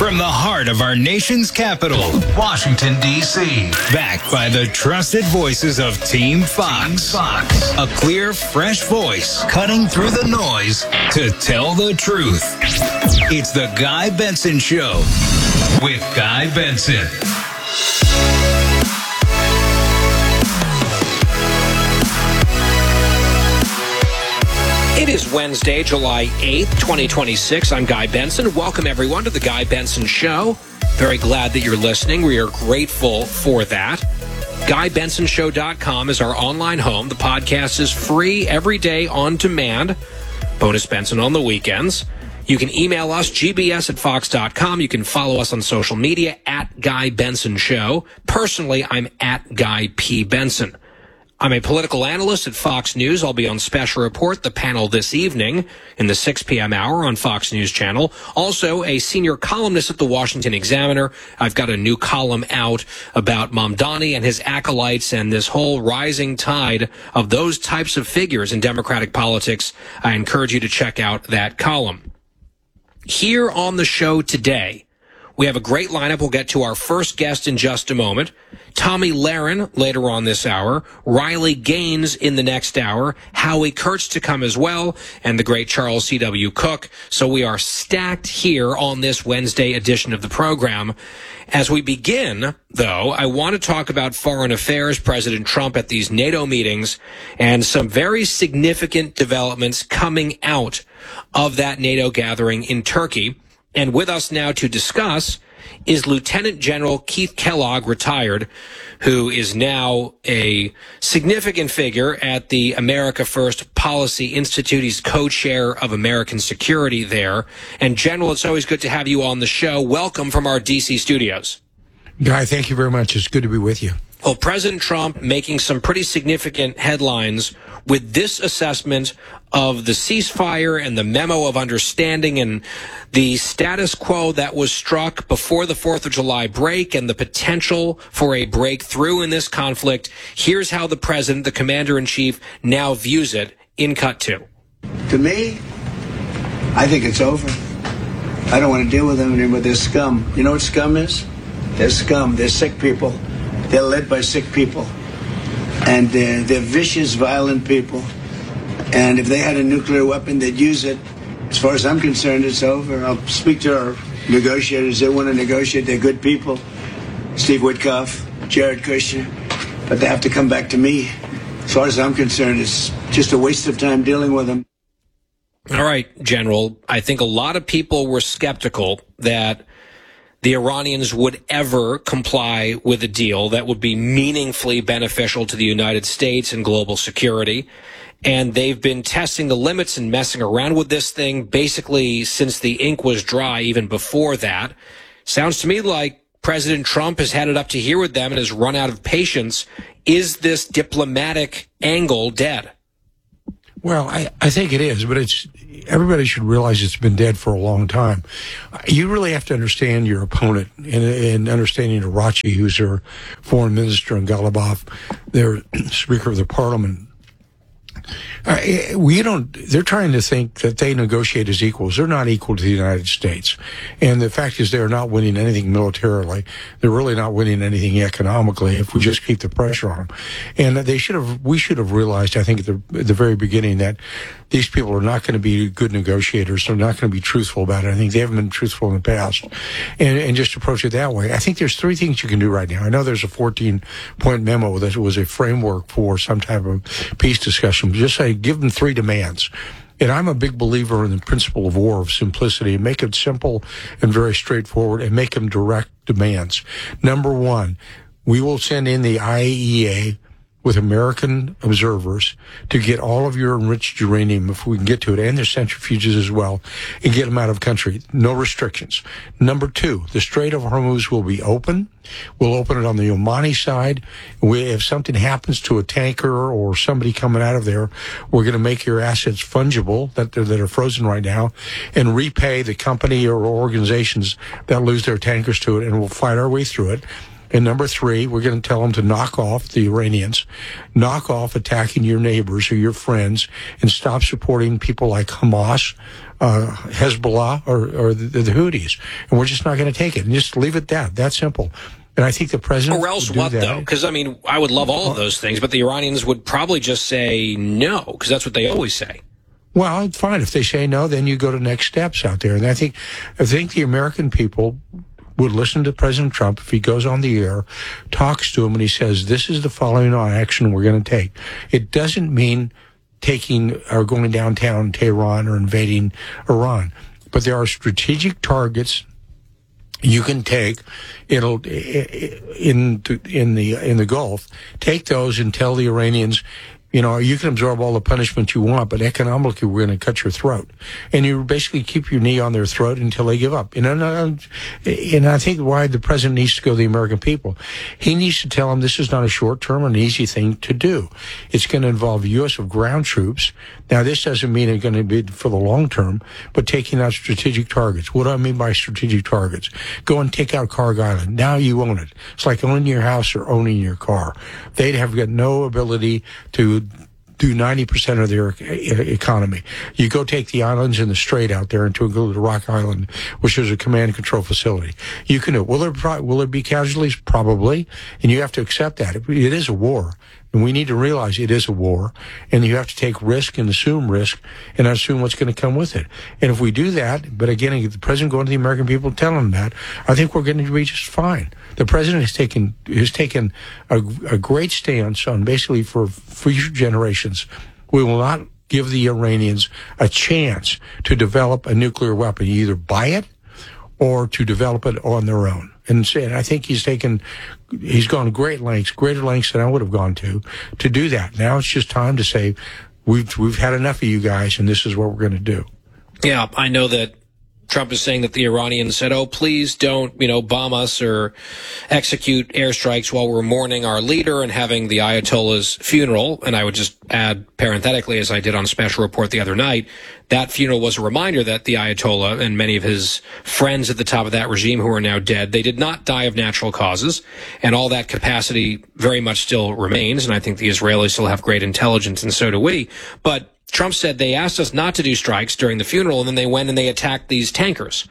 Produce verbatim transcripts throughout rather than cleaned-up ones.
From the heart of our nation's capital, Washington, D C Backed by the trusted voices of Team Fox. Team Fox. A clear, fresh voice cutting through the noise to tell the truth. It's the Guy Benson Show with Guy Benson. It is Wednesday, July eighth, twenty twenty-six. I'm Guy Benson. Welcome, everyone, to the Guy Benson Show. Very glad that you're listening. We are grateful for that. Guy Benson Show dot com is our online home. The podcast is free every day on demand. Bonus Benson on the weekends. You can email us, G B S at Fox dot com. You can follow us on social media, at Guy Benson Show. Personally, I'm at Guy P. Benson. I'm a political analyst at Fox News. I'll be on Special Report, the panel this evening in the six p.m. hour on Fox News Channel. Also, a senior columnist at the Washington Examiner. I've got a new column out about Mamdani and his acolytes and this whole rising tide of those types of figures in Democratic politics. I encourage you to check out that column. Here on the show today, we have a great lineup. We'll get to our first guest in just a moment. Tomi Lahren later on this hour, Riley Gaines in the next hour, Howie Kurtz to come as well, and the great Charles C W. Cook. So we are stacked here on this Wednesday edition of the program. As we begin, though, I want to talk about foreign affairs, President Trump at these NATO meetings, and some very significant developments coming out of that NATO gathering in Turkey. And with us now to discuss is Lieutenant General Keith Kellogg, retired, who is now a significant figure at the America First Policy Institute. He's co-chair of American Security there. And General, it's always good to have you on the show. Welcome from our D C studios. Guy, thank you very much. It's good to be with you. Well, President Trump making some pretty significant headlines with this assessment of the ceasefire and the memo of understanding and the status quo that was struck before the fourth of July break and the potential for a breakthrough in this conflict. Here's how the president, the commander-in-chief, now views it in cut two. To me, I think it's over. I don't want to deal with them anymore. They're scum. You know what scum is? They're scum. They're sick people. They're led by sick people. And they're, they're vicious, violent people. And if they had a nuclear weapon, they'd use it. As far as I'm concerned, it's over. I'll speak to our negotiators. They want to negotiate. They're good people. Steve Witkoff, Jared Kushner. But they have to come back to me. As far as I'm concerned, it's just a waste of time dealing with them. All right, General. I think a lot of people were skeptical that the Iranians would ever comply with a deal that would be meaningfully beneficial to the United States and global security. And they've been testing the limits and messing around with this thing basically since the ink was dry, even before that. Sounds to me like President Trump has had it up to here with them and has run out of patience. Is this diplomatic angle dead? Well, I, I think it is, but it's everybody should realize it's been dead for a long time. You really have to understand your opponent, and, and understanding Arachi, who's their foreign minister, and Ghalibaf, their Speaker of the Parliament. Uh, we don't, they're trying to think that they negotiate as equals. They're not equal to the United States. And the fact is they're not winning anything militarily. They're really not winning anything economically if we just keep the pressure on them. And they should have, we should have realized, I think at the, at the very beginning, that these people are not going to be good negotiators. They're not going to be truthful about it. I think they haven't been truthful in the past. And, and just approach it that way. I think there's three things you can do right now. I know there's a fourteen point memo that was a framework for some type of peace discussion. Just say, give them three demands. And I'm a big believer in the principle of war, of simplicity. Make it simple and very straightforward, and make them direct demands. Number one, we will send in the I A E A with American observers to get all of your enriched uranium, if we can get to it, and their centrifuges as well, and get them out of country. No restrictions. Number two, the Strait of Hormuz will be open. We'll open it on the Omani side. We, if something happens to a tanker or somebody coming out of there, we're going to make your assets fungible that, that are frozen right now and repay the company or organizations that lose their tankers to it, and we'll fight our way through it. And number three, we're going to tell them to knock off the Iranians, knock off attacking your neighbors or your friends, and stop supporting people like Hamas, uh, Hezbollah, or, or the, the Houthis. And we're just not going to take it. And just leave it that. That simple. And I think the president... Or else what, that. though? Because, I mean, I would love all of those things, but the Iranians would probably just say no, because that's what they always say. Well, fine. If they say no, then you go to next steps out there. And I think, I think the American people would listen to President Trump if he goes on the air, talks to him, and he says, this is the following action we're going to take. It doesn't mean taking or going downtown Tehran or invading Iran, but there are strategic targets you can take. It'll in in the in the Gulf. Take those and tell the Iranians, you know, you can absorb all the punishment you want, but economically, we're going to cut your throat. And you basically keep your knee on their throat until they give up. And, and I think why the president needs to go to the American people. He needs to tell them this is not a short-term or an easy thing to do. It's going to involve U S of ground troops. Now, this doesn't mean it's going to be for the long term, but taking out strategic targets. What do I mean by strategic targets? Go and take out Kharg Island. Now you own it. It's like owning your house or owning your car. They'd have got no ability to do ninety percent of their economy. You go take the islands in the Strait out there and to go to Rock Island, which is a command and control facility. You can do it. Will there, pro- will there be casualties? Probably. And you have to accept that. It, it is a war. And we need to realize it is a war. And you have to take risk and assume risk and assume what's going to come with it. And if we do that, but again, if the president going to the American people and telling them that, I think we're going to be just fine. The president has taken has taken a, a great stance on basically for future generations. We will not give the Iranians a chance to develop a nuclear weapon. You either buy it or to develop it on their own. And, and I think he's taken, he's gone to great lengths, greater lengths than I would have gone to, to do that. Now it's just time to say, we've we've had enough of you guys, and this is what we're going to do. Yeah, I know that Trump is saying that the Iranians said, oh, please don't, you know, bomb us or execute airstrikes while we're mourning our leader and having the Ayatollah's funeral. And I would just add parenthetically, as I did on Special Report the other night, that funeral was a reminder that the Ayatollah and many of his friends at the top of that regime who are now dead, they did not die of natural causes. And all that capacity very much still remains. And I think the Israelis still have great intelligence, and so do we. But Trump said they asked us not to do strikes during the funeral, and then they went and they attacked these tankers.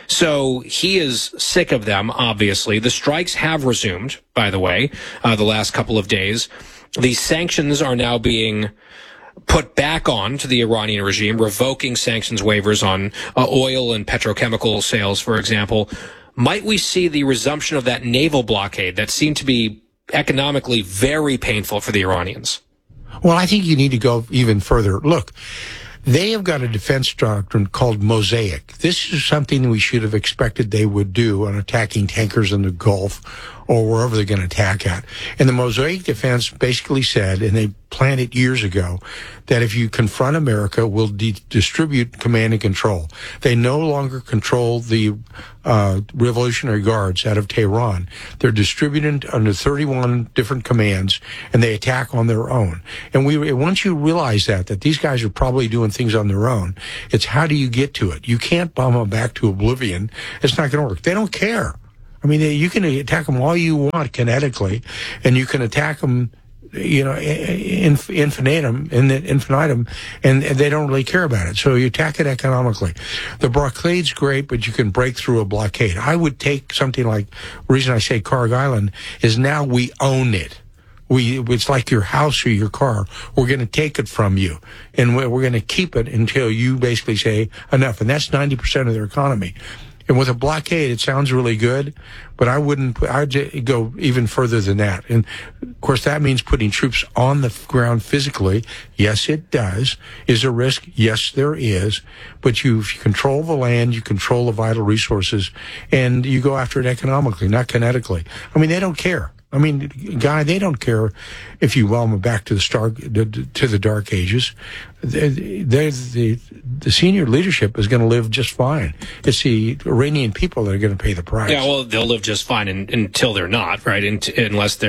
So he is sick of them, obviously. The strikes have resumed, by the way, uh, the last couple of days. These sanctions are now being put back on to the Iranian regime, revoking sanctions waivers on uh, oil and petrochemical sales, for example. Might we see the resumption of that naval blockade that seemed to be economically very painful for the Iranians? Well, I think you need to go even further. Look, they have got a defense doctrine called Mosaic. This is something we should have expected they would do on attacking tankers in the Gulf or wherever they're going to attack at. And the Mosaic defense basically said, and they planned it years ago, that if you confront America, we'll de- distribute command and control. They no longer control the uh, Revolutionary Guards out of Tehran. They're distributed under thirty-one different commands, and they attack on their own. And we, once you realize that, that these guys are probably doing things on their own, it's how do you get to it? You can't bomb them back to oblivion. It's not going to work. They don't care. I mean, they, you can attack them all you want kinetically, and you can attack them, you know, inf- infinitum, in infinitum, and, and they don't really care about it. So you attack it economically. The blockade's great, but you can break through a blockade. I would take something like, the reason I say Kharg Island is now we own it. We, it's like your house or your car. We're going to take it from you, and we're going to keep it until you basically say enough. And that's ninety percent of their economy. And with a blockade, it sounds really good, but I wouldn't, I'd go even further than that. And of course, that means putting troops on the ground physically. Yes, it does. Is there a risk? Yes, there is. But you, if you control the land, you control the vital resources, and you go after it economically, not kinetically. I mean, they don't care. I mean, Guy, they don't care if you welcome them back to the star, to the dark ages. They're, they're, the the senior leadership is going to live just fine. It's the Iranian people that are going to pay the price. Yeah, well, they'll live just fine in, until they're not, right? In, unless they're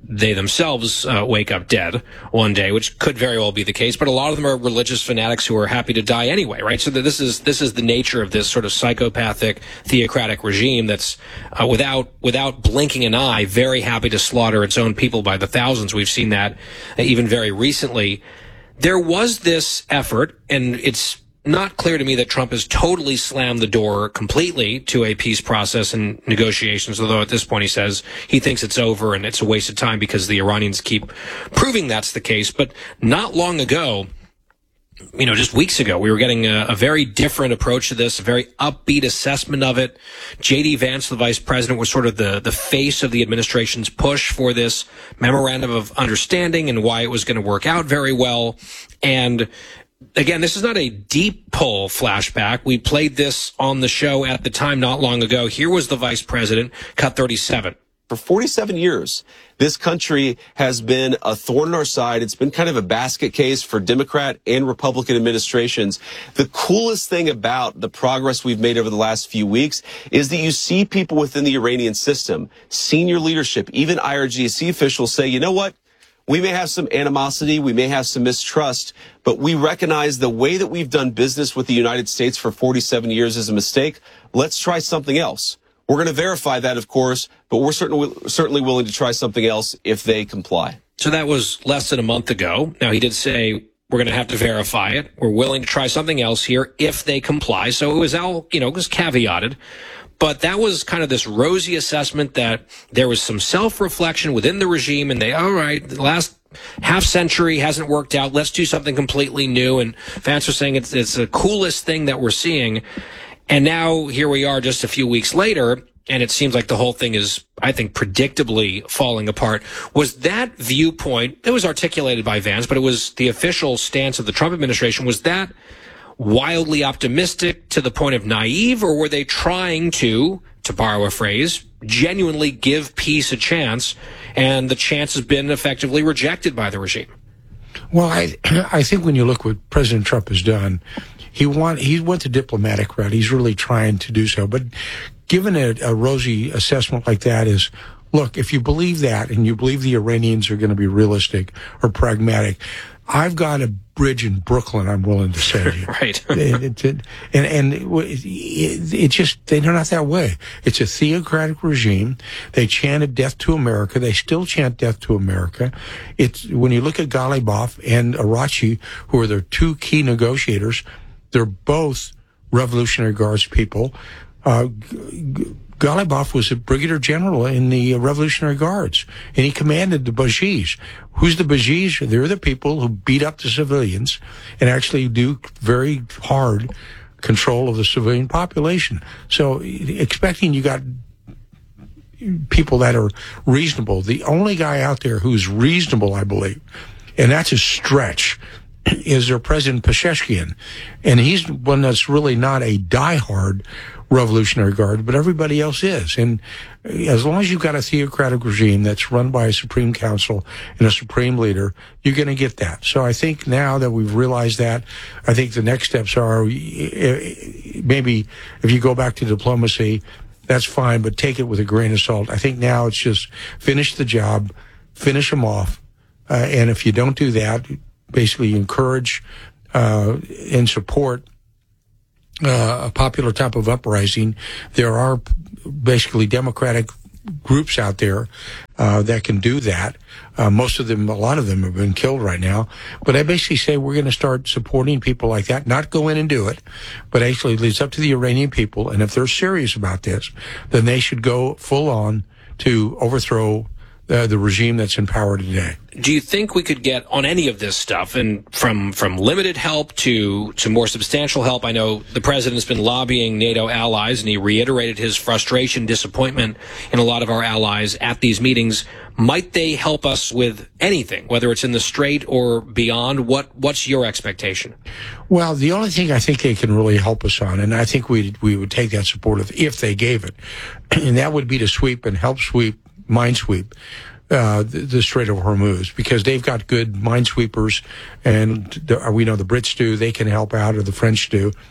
they themselves uh, wake up dead one day, which could very well be the case. But a lot of them are religious fanatics who are happy to die anyway, right? So that this is this is the nature of this sort of psychopathic, theocratic regime that's uh, without without blinking an eye, very happy to slaughter its own people by the thousands. We've seen that uh, even very recently. There was this effort, and it's not clear to me that Trump has totally slammed the door completely to a peace process and negotiations, although at this point he says he thinks it's over and it's a waste of time because the Iranians keep proving that's the case. But not long ago, you know, just weeks ago, we were getting a, a very different approach to this, a very upbeat assessment of it. J D Vance, the vice president, was sort of the, the face of the administration's push for this memorandum of understanding and why it was going to work out very well. And again, this is not a deep poll flashback. We played this on the show at the time not long ago. Here was the vice president, cut thirty-seven. For forty-seven years, this country has been a thorn in our side. It's been kind of a basket case for Democrat and Republican administrations. The coolest thing about the progress we've made over the last few weeks is that you see people within the Iranian system, senior leadership, even I R G C officials say, you know what? We may have some animosity, we may have some mistrust, but we recognize the way that we've done business with the United States for forty-seven years is a mistake. Let's try something else. We're going to verify that, of course, but we're certainly, certainly willing to try something else if they comply. So that was less than a month ago. Now, he did say we're going to have to verify it. We're willing to try something else here if they comply. So it was all, you know, it was caveated. But that was kind of this rosy assessment that there was some self-reflection within the regime, and they, all right, the last half century hasn't worked out. Let's do something completely new. And Vance was saying it's, it's the coolest thing that we're seeing. And now here we are just a few weeks later, and it seems like the whole thing is, I think, predictably falling apart. Was that viewpoint, it was articulated by Vance, but it was the official stance of the Trump administration, was that wildly optimistic to the point of naive, or were they trying to, to borrow a phrase, genuinely give peace a chance, and the chance has been effectively rejected by the regime? Well, I I think when you look what President Trump has done, he want he went the diplomatic route. He's really trying to do so. But given a, a rosy assessment like that is, look, if you believe that and you believe the Iranians are going to be realistic or pragmatic, I've got a bridge in Brooklyn I'm willing to send you. Right. it, it, and and it, it just, they're not that way. It's a theocratic regime. They chanted death to America. They still chant death to America. It's, when you look at Ghalibaf and Arachi, who are their two key negotiators, they're both Revolutionary Guards people. Uh, Ghalibaf was a brigadier general in the Revolutionary Guards, and he commanded the Bajis. Who's the Bajis? They're the people who beat up the civilians and actually do very hard control of the civilian population. So expecting you got people that are reasonable. The only guy out there who's reasonable, I believe, and that's a stretch, is their President Pezeshkian. And he's one that's really not a diehard Revolutionary Guard, but everybody else is. And as long as you've got a theocratic regime that's run by a Supreme Council and a Supreme Leader, you're going to get that. So I think now that we've realized that, I think the next steps are maybe if you go back to diplomacy, that's fine, but take it with a grain of salt. I think now it's just finish the job, finish them off. Uh, and if you don't do that, basically encourage uh, and support Uh, a popular type of uprising. There are basically democratic groups out there uh, that can do that. Uh, most of them, a lot of them have been killed right now. But I basically say we're going to start supporting people like that, not go in and do it, but actually it's up to the Iranian people. And if they're serious about this, then they should go full on to overthrow Uh, the regime that's in power today. Do you think we could get on any of this stuff, and from from limited help to to more substantial help? I know the president's been lobbying NATO allies, and he reiterated his frustration, disappointment in a lot of our allies at these meetings. Might they help us with anything, whether it's in the Strait or beyond? What what's your expectation? Well, the only thing I think they can really help us on, and I think we we would take that support if, if they gave it, and that would be to sweep and help sweep, minesweep, uh, the, the Strait of Hormuz, because they've got good minesweepers, and the, we know the Brits do. They can help out, or the French do.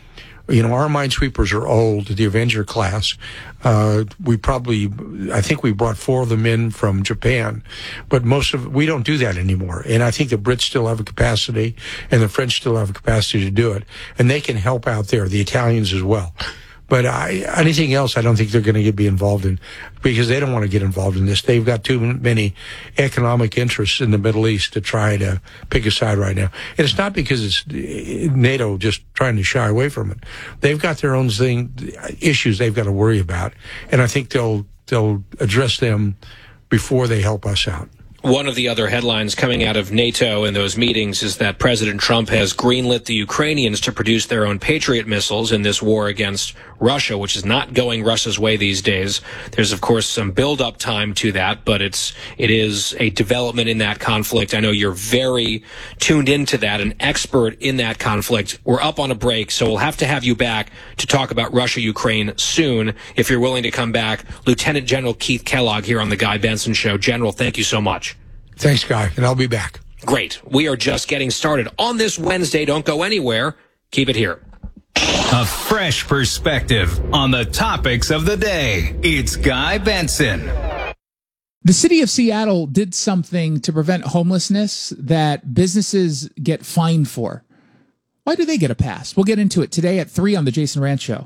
You know, our minesweepers are old, the Avenger class. Uh, we probably, I think we brought four of them in from Japan, but most of, we don't do that anymore. And I think the Brits still have a capacity and the French still have a capacity to do it. And they can help out there, the Italians as well. But I, anything else, I don't think they're going to be involved in, because they don't want to get involved in this. They've got too many economic interests in the Middle East to try to pick a side right now. And it's not because it's NATO just trying to shy away from it. They've got their own thing, issues they've got to worry about. And I think they'll, they'll address them before they help us out. One of the other headlines coming out of NATO in those meetings is that President Trump has greenlit the Ukrainians to produce their own Patriot missiles in this war against Russia, which is not going Russia's way these days. There's, of course, some build-up time to that, but it's it is a development in that conflict. I know you're very tuned into that, an expert in that conflict. We're up on a break, so we'll have to have you back to talk about Russia-Ukraine soon. If you're willing to come back, Lieutenant General Keith Kellogg here on The Guy Benson Show. General, thank you so much. Thanks, Guy, and I'll be back. Great. We are just getting started on this Wednesday. Don't go anywhere. Keep it here. A fresh perspective on the topics of the day. It's Guy Benson. The city of Seattle did something to prevent homelessness that businesses get fined for. Why do they get a pass? We'll get into it today at three on the Jason Rantz Show.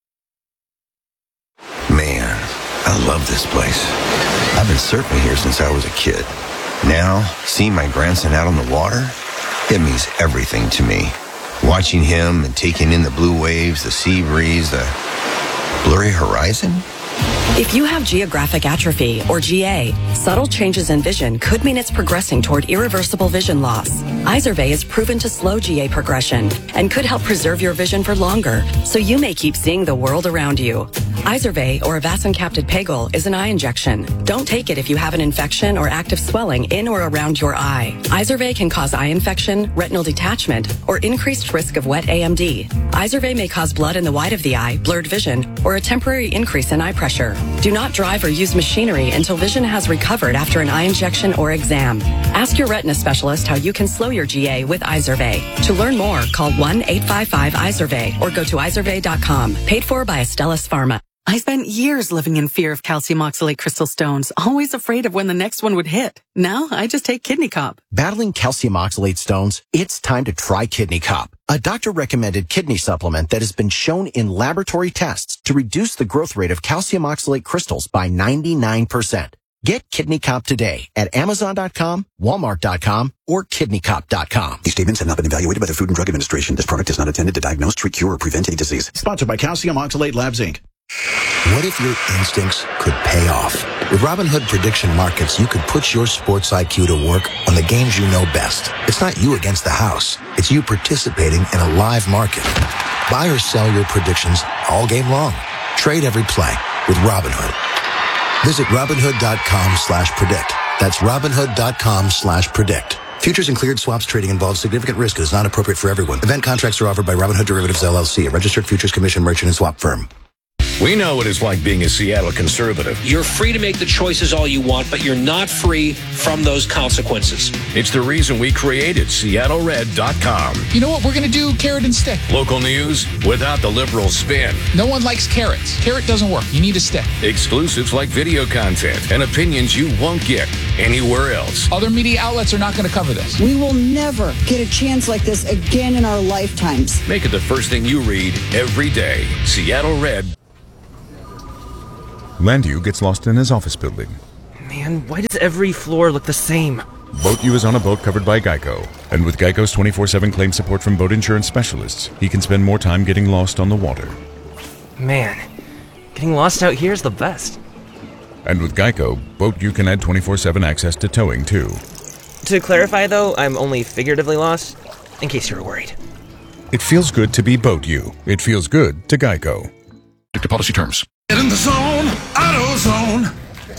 Man, I love this place. I've been surfing here since I was a kid. Now, seeing my grandson out on the water, it means everything to me. Watching him and taking in the blue waves, the sea breeze, the blurry horizon. If you have geographic atrophy, or G A, subtle changes in vision could mean it's progressing toward irreversible vision loss. Izervay is proven to slow G A progression and could help preserve your vision for longer, so you may keep seeing the world around you. Izervay, or avacincaptad pegol, is an eye injection. Don't take it if you have an infection or active swelling in or around your eye. Izervay can cause eye infection, retinal detachment, or increased risk of wet A M D. Izervay may cause blood in the white of the eye, blurred vision, or a temporary increase in eye pressure. Do not drive or use machinery until vision has recovered after an eye injection or exam. Ask your retina specialist how you can slow your G A with Izervay. To learn more, call one eight five five Izervay or go to izervay dot com. Paid for by Astellas Pharma. I spent years living in fear of calcium oxalate crystal stones, always afraid of when the next one would hit. Now, I just take Kidney Cop. Battling calcium oxalate stones? It's time to try Kidney Cop, a doctor-recommended kidney supplement that has been shown in laboratory tests to reduce the growth rate of calcium oxalate crystals by ninety-nine percent. Get Kidney Cop today at amazon dot com, walmart dot com, or kidney cop dot com. These statements have not been evaluated by the Food and Drug Administration. This product is not intended to diagnose, treat, cure, or prevent any disease. Sponsored by Calcium Oxalate Labs, Incorporated. What if your instincts could pay off? With Robinhood Prediction Markets, you could put your sports I Q to work on the games you know best. It's not you against the house. It's you participating in a live market. Buy or sell your predictions all game long. Trade every play with Robinhood. Visit Robinhood dot com slash predict. That's Robinhood dot com slash predict. Futures and cleared swaps trading involves significant risk and is not appropriate for everyone. Event contracts are offered by Robinhood Derivatives, L L C, a registered futures commission merchant and swap firm. We know what it's like being a Seattle conservative. You're free to make the choices all you want, but you're not free from those consequences. It's the reason we created Seattle Red dot com. You know what? We're going to do carrot and stick. Local news without the liberal spin. No one likes carrots. Carrot doesn't work. You need a stick. Exclusives like video content and opinions you won't get anywhere else. Other media outlets are not going to cover this. We will never get a chance like this again in our lifetimes. Make it the first thing you read every day. Seattle Red. Landu gets lost in his office building. Man, why does every floor look the same? BoatU is on a boat covered by Geico. And with Geico's twenty-four seven claim support from boat insurance specialists, he can spend more time getting lost on the water. Man, getting lost out here is the best. And with Geico, BoatU can add twenty-four seven access to towing, too. To clarify, though, I'm only figuratively lost, in case you were worried. It feels good to be BoatU. It feels good to Geico. To policy terms. Get in the zone, AutoZone.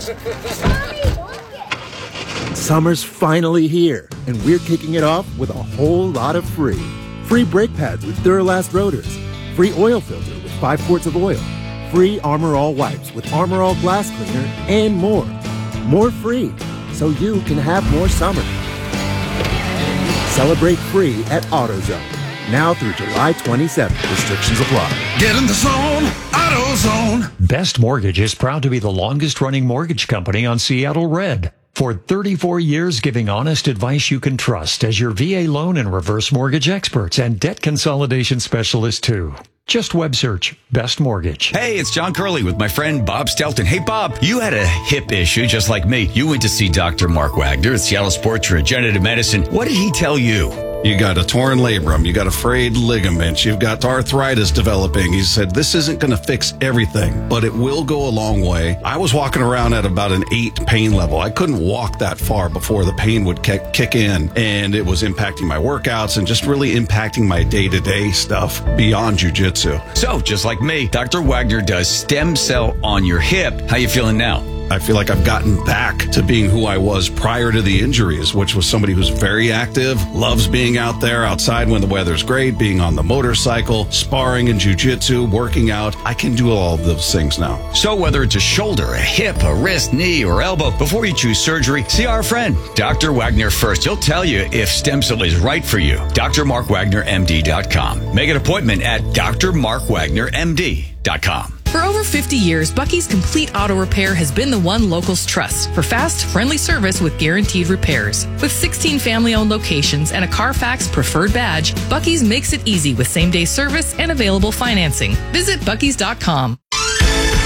Summer's finally here, and we're kicking it off with a whole lot of free. Free brake pads with Duralast rotors. Free oil filter with five quarts of oil. Free Armor All wipes with Armor All glass cleaner, and more. More free, so you can have more summer. Celebrate free at AutoZone. Now through July twenty-seventh. Restrictions apply. Get in the zone, AutoZone. Best Mortgage is proud to be the longest-running mortgage company on Seattle Red. For thirty-four years, giving honest advice you can trust as your V A loan and reverse mortgage experts and debt consolidation specialists, too. Just web search Best Mortgage. Hey, it's John Curley with my friend Bob Stelton. Hey, Bob, you had a hip issue just like me. You went to see Doctor Mark Wagner at Seattle Sports Regenerative Medicine. What did he tell you? You got a torn labrum. You got a frayed ligament. You've got arthritis developing. He said, this isn't going to fix everything, but it will go a long way. I was walking around at about an eight pain level. I couldn't walk that far before the pain would kick, kick in, and it was impacting my workouts and just really impacting my day-to-day stuff beyond jiu-jitsu. So, just like me, Doctor Wagner does stem cell on your hip. How you feeling now? I feel like I've gotten back to being who I was prior to the injuries, which was somebody who's very active, loves being out there outside when the weather's great, being on the motorcycle, sparring in jiu-jitsu, working out. I can do all of those things now. So whether it's a shoulder, a hip, a wrist, knee, or elbow, before you choose surgery, see our friend, Doctor Wagner first. He'll tell you if stem cell is right for you. D R Mark Wagner M D dot com. Make an appointment at D R Mark Wagner M D dot com. For over fifty years, Bucky's Complete Auto Repair has been the one locals trust for fast, friendly service with guaranteed repairs. With sixteen family-owned locations and a Carfax preferred badge, Bucky's makes it easy with same-day service and available financing. Visit Bucky's dot com.